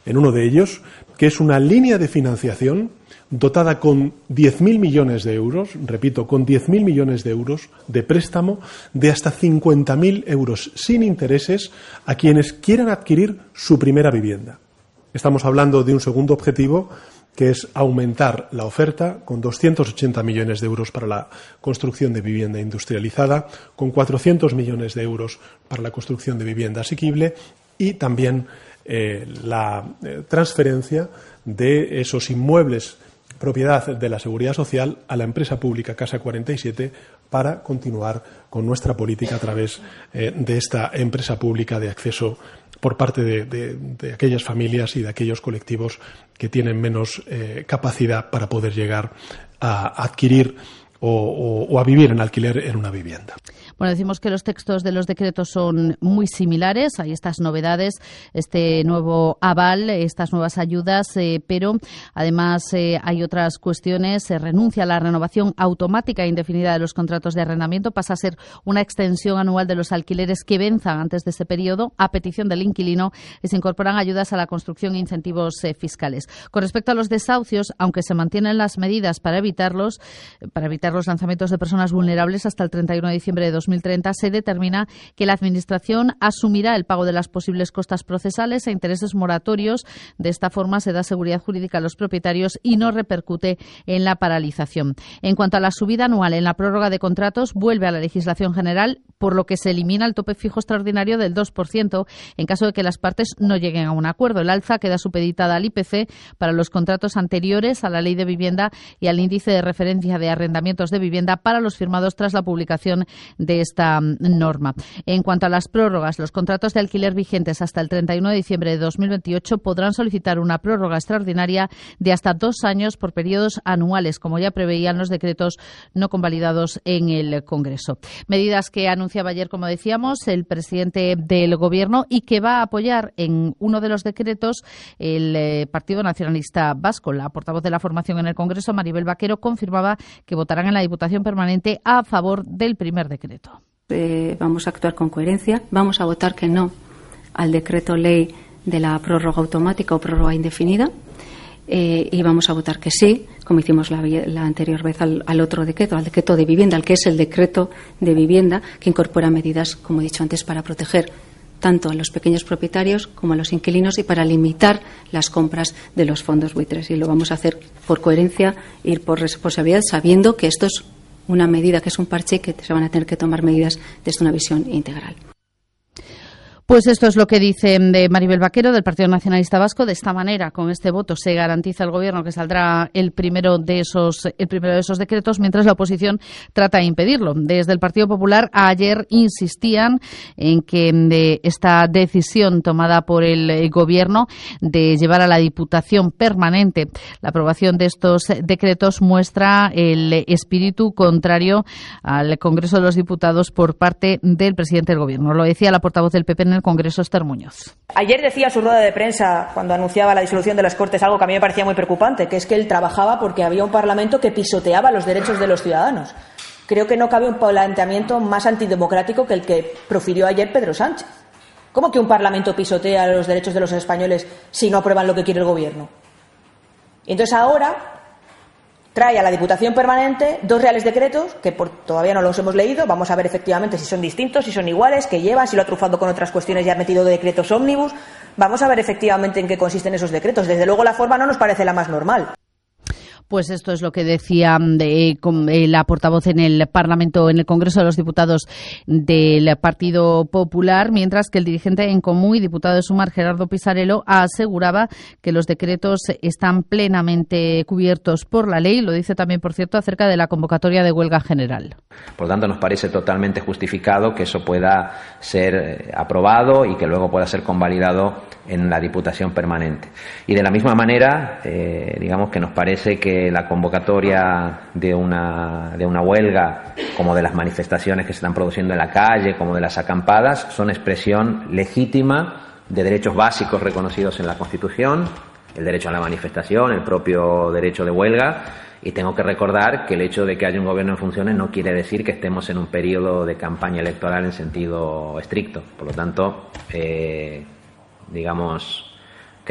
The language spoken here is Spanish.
en uno de ellos, que es una línea de financiación dotada con 10.000 millones de euros, repito, con 10.000 millones de euros de préstamo de hasta 50.000 euros sin intereses a quienes quieran adquirir su primera vivienda. Estamos hablando de un segundo objetivo, que es aumentar la oferta con 280 millones de euros para la construcción de vivienda industrializada, con 400 millones de euros para la construcción de vivienda asequible y también la transferencia de esos inmuebles propiedad de la Seguridad Social a la empresa pública Casa 47 para continuar con nuestra política a través de esta empresa pública de acceso por parte de aquellas familias y de aquellos colectivos que tienen menos capacidad para poder llegar a adquirir o a vivir en alquiler en una vivienda. Bueno, decimos que los textos de los decretos son muy similares. Hay estas novedades, este nuevo aval, estas nuevas ayudas, pero además hay otras cuestiones. Se renuncia a la renovación automática e indefinida de los contratos de arrendamiento. Pasa a ser una extensión anual de los alquileres que venzan antes de ese periodo a petición del inquilino y se incorporan ayudas a la construcción e incentivos fiscales. Con respecto a los desahucios, aunque se mantienen las medidas para evitar los lanzamientos de personas vulnerables hasta el 31 de diciembre de 2030, se determina que la Administración asumirá el pago de las posibles costas procesales e intereses moratorios. De esta forma se da seguridad jurídica a los propietarios y no repercute en la paralización. En cuanto a la subida anual en la prórroga de contratos, vuelve a la legislación general, por lo que se elimina el tope fijo extraordinario del 2% en caso de que las partes no lleguen a un acuerdo. El alza queda supeditada al IPC para los contratos anteriores a la Ley de Vivienda y al índice de referencia de arrendamientos de vivienda para los firmados tras la publicación de esta norma. En cuanto a las prórrogas, los contratos de alquiler vigentes hasta el 31 de diciembre de 2028 podrán solicitar una prórroga extraordinaria de hasta 2 años por periodos anuales, como ya preveían los decretos no convalidados en el Congreso. Medidas que anunciaba ayer, como decíamos, el presidente del Gobierno y que va a apoyar en uno de los decretos el Partido Nacionalista Vasco. La portavoz de la formación en el Congreso, Maribel Vaquero, confirmaba que votarán en la Diputación Permanente a favor del primer decreto. Vamos a actuar con coherencia, vamos a votar que no al decreto ley de la prórroga automática o prórroga indefinida y vamos a votar que sí, como hicimos la anterior vez al otro decreto, al decreto de vivienda, al que es el decreto de vivienda, que incorpora medidas, como he dicho antes, para proteger tanto a los pequeños propietarios como a los inquilinos y para limitar las compras de los fondos buitres. Y lo vamos a hacer por coherencia y por responsabilidad, sabiendo que esto es una medida, que es un parche, que se van a tener que tomar medidas desde una visión integral. Pues esto es lo que dice de Maribel Vaquero, del Partido Nacionalista Vasco. De esta manera, con este voto, se garantiza al Gobierno que saldrá el primero de esos decretos, mientras la oposición trata de impedirlo. Desde el Partido Popular ayer insistían en que esta decisión tomada por el Gobierno de llevar a la Diputación Permanente la aprobación de estos decretos muestra el espíritu contrario al Congreso de los Diputados por parte del presidente del Gobierno. Lo decía la portavoz del PP en el Congreso, Esther Muñoz. Ayer decía en su rueda de prensa, cuando anunciaba la disolución de las Cortes, algo que a mí me parecía muy preocupante, que es que él trabajaba porque había un Parlamento que pisoteaba los derechos de los ciudadanos. Creo que no cabe un planteamiento más antidemocrático que el que profirió ayer Pedro Sánchez. ¿Cómo que un Parlamento pisotea los derechos de los españoles si no aprueban lo que quiere el Gobierno? Y entonces ahora trae a la Diputación Permanente 2 reales decretos que todavía no los hemos leído. Vamos a ver efectivamente si son distintos, si son iguales, qué llevan, si lo ha trufado con otras cuestiones y ha metido de decretos ómnibus. Vamos a ver efectivamente en qué consisten esos decretos. Desde luego la forma no nos parece la más normal. Pues esto es lo que decía la portavoz en el Parlamento, en el Congreso de los Diputados del Partido Popular, mientras que el dirigente en Común y diputado de Sumar, Gerardo Pisarello, aseguraba que los decretos están plenamente cubiertos por la ley. Lo dice también, por cierto, acerca de la convocatoria de huelga general. Por lo tanto, nos parece totalmente justificado que eso pueda ser aprobado y que luego pueda ser convalidado en la Diputación Permanente. Y de la misma manera, digamos que nos parece que la convocatoria de una huelga, como de las manifestaciones que se están produciendo en la calle, como de las acampadas, son expresión legítima de derechos básicos reconocidos en la Constitución, el derecho a la manifestación, el propio derecho de huelga. Y tengo que recordar que el hecho de que haya un gobierno en funciones no quiere decir que estemos en un periodo de campaña electoral en sentido estricto. Por lo tanto, digamos,